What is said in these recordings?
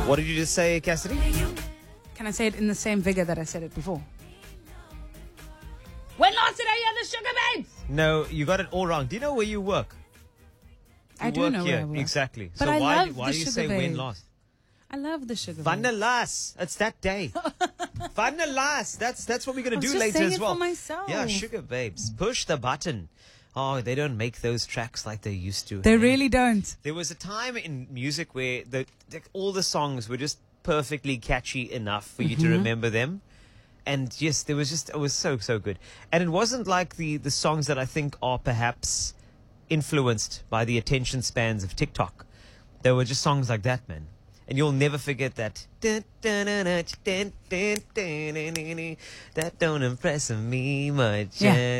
What did you just say, Cassidy? Can I say it in the same vigor that I said it before? When last did I hear the Sugar Babes? No, you got it all wrong. Do you know where you work? I do know here. where I work. Exactly. But so I why love do the you Sugar say when Babes. last? I love the Sugar Babes. Vanillas. It's that day. Vanillas. That's what we're going to do just later saying as it well. for myself. Yeah, Sugar Babes. Push the button. Oh, they don't make those tracks like they used to. They really don't. There was a time in music where all the songs were just perfectly catchy enough for you to remember them. And yes, it was so good. And it wasn't like the songs that I think are perhaps influenced by the attention spans of TikTok. They were just songs like that, man. And you'll never forget that. That don't impress me much. Yeah.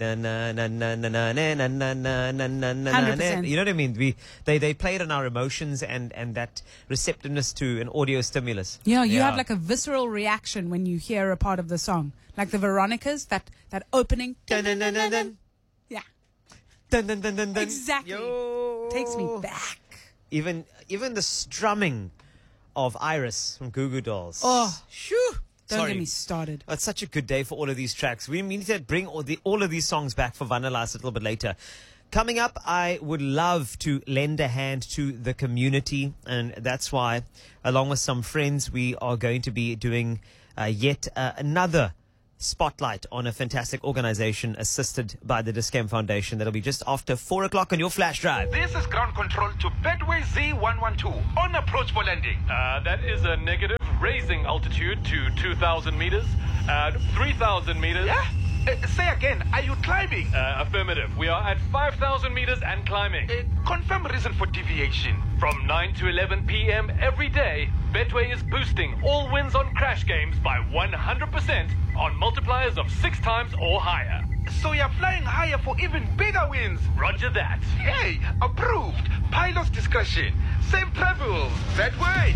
100%. You know what I mean? They played on our emotions and that receptiveness to an audio stimulus. Yeah, you have like a visceral reaction when you hear a part of the song. Like the Veronicas, that opening. Dun, dun, dun, dun, dun. Yeah. Dun, dun, dun, dun, dun. Exactly. Yo. Takes me back. Even the strumming of Iris from Goo Goo Dolls. Oh, shoo! Don't Sorry. get me started. It's such a good day for all of these tracks. We need to bring all of these songs back for Vanillas a little bit later. Coming up, I would love to lend a hand to the community, and that's why, along with some friends, we are going to be doing yet another spotlight on a fantastic organization assisted by the Dis-Chem Foundation. That'll be just after 4 o'clock on your flash drive. This is ground control to Betway Z112 on approach for landing. That is a negative, raising altitude to 2,000 meters, 3,000 meters. Yeah? Say again, are you climbing? Affirmative. We are at 5,000 meters and climbing. Confirm reason for deviation. From 9 to 11 p.m. every day, Betway is boosting all wins on crash games by 100% on multipliers of 6 times or higher. So you're flying higher for even bigger wins. Roger that. Hey, approved. Pilot's discretion. Same travels. Betway.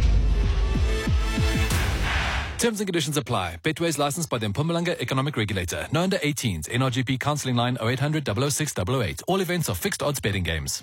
Terms and conditions apply. Betway is licensed by the Mpumalanga Economic Regulator. No under 18s. NRGP counselling line 0800 006 008. All events are fixed odds betting games.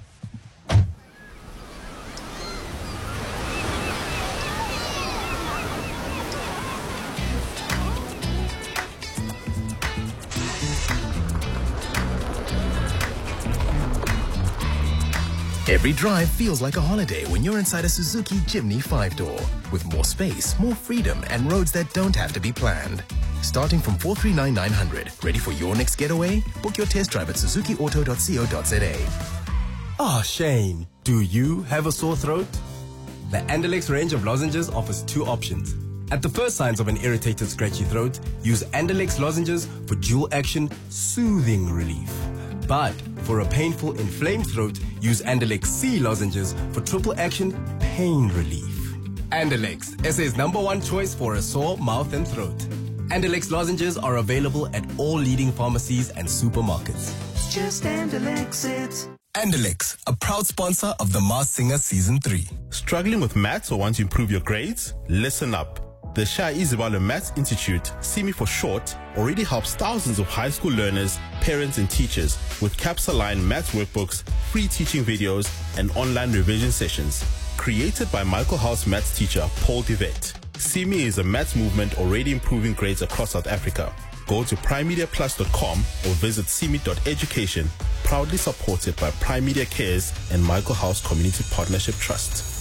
Every drive feels like a holiday when you're inside a Suzuki Jimny 5-door. With more space, more freedom, and roads that don't have to be planned. Starting from 439,900. Ready for your next getaway? Book your test drive at suzukiauto.co.za. Oh, Shane, do you have a sore throat? The Andalex range of lozenges offers 2 options. At the first signs of an irritated, scratchy throat, use Andalex lozenges for dual action, soothing relief. But for a painful, inflamed throat, use Andalex C lozenges for triple action, pain relief. Andalex, SA's #1 choice for a sore mouth and throat. Andalex lozenges are available at all leading pharmacies and supermarkets. Just Andalex it. Andalex, a proud sponsor of The Masked Singer Season 3. Struggling with maths or want to improve your grades? Listen up. The Shah Izibalo Maths Institute, SIMI for short, already helps thousands of high school learners, parents and teachers with CAPS-aligned maths workbooks, free teaching videos, and online revision sessions. Created by Michael House maths teacher Paul Devet. SIMI is a maths movement already improving grades across South Africa. Go to primemediaplus.com or visit simi.education, proudly supported by Prime Media Cares and Michael House Community Partnership Trust.